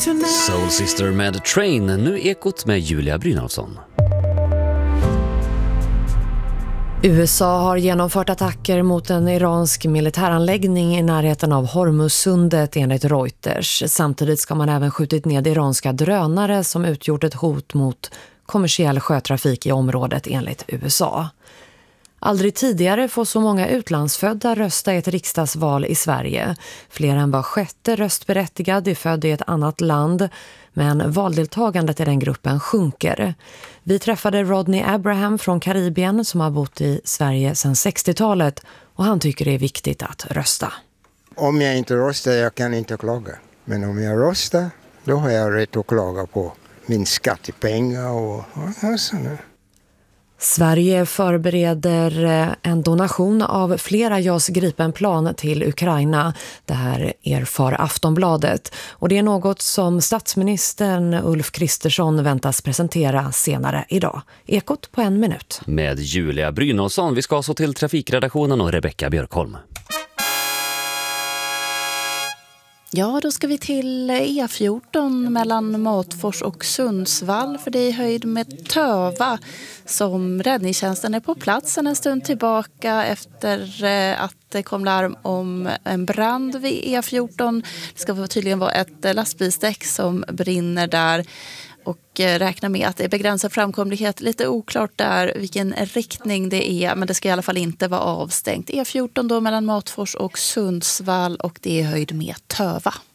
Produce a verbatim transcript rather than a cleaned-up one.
Soul Sister med Train, nu Ekot med Julia Brynolfsson. U S A har genomfört attacker mot en iransk militäranläggning i närheten av Hormuzsundet enligt Reuters. Samtidigt ska man även skjutit ned iranska drönare som utgjort ett hot mot kommersiell sjötrafik i området enligt U S A. Aldrig tidigare får så många utlandsfödda rösta i ett riksdagsval i Sverige. Fler än var sjätte röstberättigad är född i ett annat land, men valdeltagandet i den gruppen sjunker. Vi träffade Rodney Abraham från Karibien som har bott i Sverige sedan sextiotalet och han tycker det är viktigt att rösta. Om jag inte röstar, jag kan inte klaga. Men om jag röstar, då har jag rätt att klaga på min skattepengar och, och sådär. Sverige förbereder en donation av flera JAS Gripen-plan till Ukraina. Det här erfar Aftonbladet. Och det är något som statsministern Ulf Kristersson väntas presentera senare idag. Ekot på en minut. Med Julia Brynolfsson. Vi ska så till trafikredaktionen och Rebecka Björkholm. Ja, då ska vi till E fjorton mellan Matfors och Sundsvall för det är höjd med Töva som räddningstjänsten är på platsen en stund tillbaka efter att det kom larm om en brand vid E fjorton. Det ska tydligen vara ett lastbilsdäck som brinner där och räkna med att det är begränsad framkomlighet. Lite oklart där vilken riktning det är, men det ska i alla fall inte vara avstängt. E fjorton då mellan Matfors och Sundsvall och det är höjd med Töva.